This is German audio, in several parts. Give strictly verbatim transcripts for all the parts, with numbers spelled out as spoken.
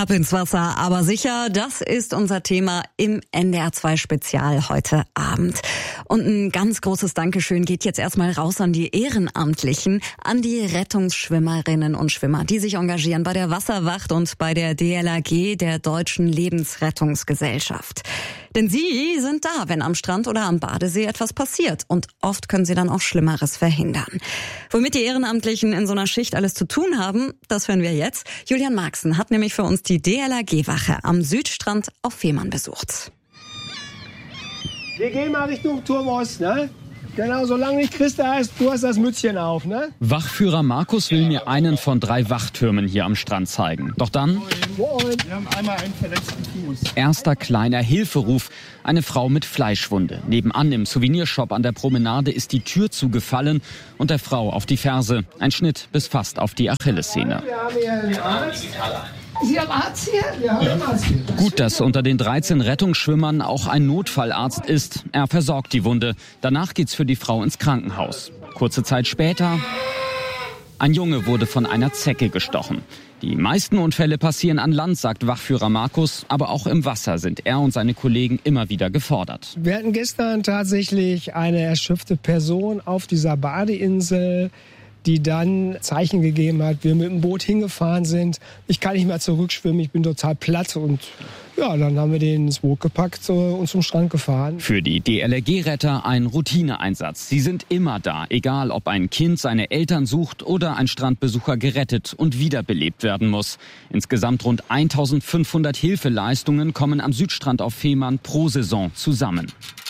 Ab ins Wasser, aber sicher, das ist unser Thema im N D R zwei Spezial heute Abend. Und ein ganz großes Dankeschön geht jetzt erstmal raus an die Ehrenamtlichen, an die Rettungsschwimmerinnen und Schwimmer, die sich engagieren bei der Wasserwacht und bei der D L R G, der Deutschen Lebensrettungsgesellschaft. Denn sie sind da, wenn am Strand oder am Badesee etwas passiert. Und oft können sie dann auch Schlimmeres verhindern. Womit die Ehrenamtlichen in so einer Schicht alles zu tun haben, das hören wir jetzt. Julian Marxen hat nämlich für uns die D L R G-Wache am Südstrand auf Fehmarn besucht. Wir gehen mal Richtung Turm Ost, ne? Genau, solange nicht Christa heißt, du hast das Mützchen auf, ne? Wachführer Markus will mir einen von drei Wachtürmen hier am Strand zeigen. Doch dann... Moin. Wir haben einmal einen verletzten Fuß. Erster kleiner Hilferuf. Eine Frau mit Fleischwunde. Nebenan im Souvenirshop an der Promenade ist die Tür zugefallen und der Frau auf die Ferse. Ein Schnitt bis fast auf die Achillessehne. Wir haben hier einen Arzt. Sie haben Arzt hier? Wir haben einen Arzt hier. Gut, dass unter den dreizehn Rettungsschwimmern auch ein Notfallarzt ist. Er versorgt die Wunde. Danach geht's für die Frau ins Krankenhaus. Kurze Zeit später... Ein Junge wurde von einer Zecke gestochen. Die meisten Unfälle passieren an Land, sagt Wachführer Markus. Aber auch im Wasser sind er und seine Kollegen immer wieder gefordert. Wir hatten gestern tatsächlich eine erschöpfte Person auf dieser Badeinsel, die dann Zeichen gegeben hat, wir mit dem Boot hingefahren sind. Ich kann nicht mehr zurückschwimmen, ich bin total platt. Und ja, dann haben wir den ins Boot gepackt und zum Strand gefahren. Für die D L R G-Retter ein Routineeinsatz. Sie sind immer da, egal ob ein Kind seine Eltern sucht oder ein Strandbesucher gerettet und wiederbelebt werden muss. Insgesamt rund eintausendfünfhundert Hilfeleistungen kommen am Südstrand auf Fehmarn pro Saison zusammen.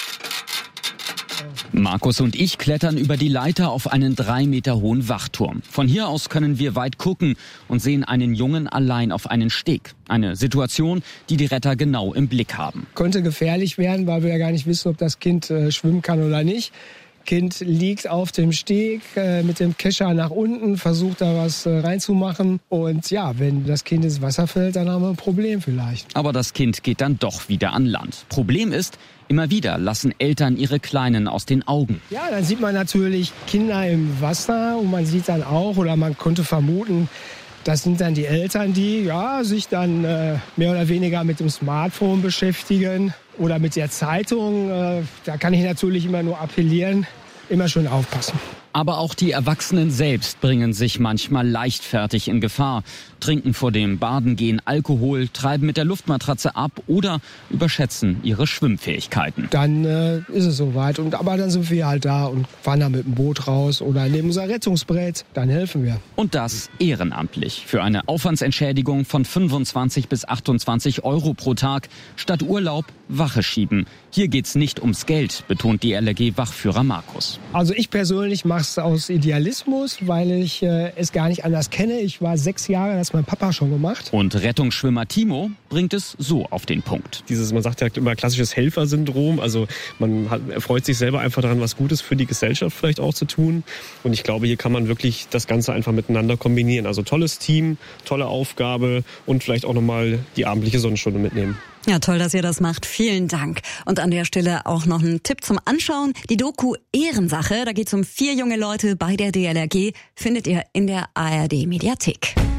Markus und ich klettern über die Leiter auf einen drei Meter hohen Wachturm. Von hier aus können wir weit gucken und sehen einen Jungen allein auf einen Steg. Eine Situation, die die Retter genau im Blick haben. Könnte gefährlich werden, weil wir ja gar nicht wissen, ob das Kind äh, schwimmen kann oder nicht. Kind liegt auf dem Steg äh, mit dem Kescher nach unten, versucht da was äh, reinzumachen. Und ja, wenn das Kind ins Wasser fällt, dann haben wir ein Problem vielleicht. Aber das Kind geht dann doch wieder an Land. Problem ist, immer wieder lassen Eltern ihre Kleinen aus den Augen. Ja, dann sieht man natürlich Kinder im Wasser und man sieht dann auch, oder man könnte vermuten, das sind dann die Eltern, die ja, sich dann äh, mehr oder weniger mit dem Smartphone beschäftigen oder mit der Zeitung. Äh, da kann ich natürlich immer nur appellieren, immer schön aufpassen. Aber auch die Erwachsenen selbst bringen sich manchmal leichtfertig in Gefahr, trinken vor dem Badengehen Alkohol, treiben mit der Luftmatratze ab oder überschätzen ihre Schwimmfähigkeiten. Dann äh, ist es soweit. Und, aber dann sind wir halt da und fahren da mit dem Boot raus oder nehmen unser Rettungsbrett, dann helfen wir. Und das ehrenamtlich. Für eine Aufwandsentschädigung von fünfundzwanzig bis achtundzwanzig Euro pro Tag. Statt Urlaub Wache schieben. Hier geht's nicht ums Geld, betont die D L R G-Wachführer Markus. Also ich persönlich mache es aus Idealismus, weil ich äh, es gar nicht anders kenne. Ich war sechs Jahre, das hat mein Papa schon gemacht. Und Rettungsschwimmer Timo bringt es so auf den Punkt. Dieses, man sagt ja immer klassisches Helfersyndrom. Also man hat, erfreut sich selber einfach daran, was Gutes für die Gesellschaft vielleicht auch zu tun. Und ich glaube, hier kann man wirklich das Ganze einfach miteinander kombinieren. Also tolles Team, tolle Aufgabe und vielleicht auch nochmal die abendliche Sonnenstunde mitnehmen. Ja, toll, dass ihr das macht. Vielen Dank. Und an der Stelle auch noch ein Tipp zum Anschauen. Die Doku Ehrensache, da geht es um vier junge Leute bei der D L R G, findet ihr in der A R D Mediathek.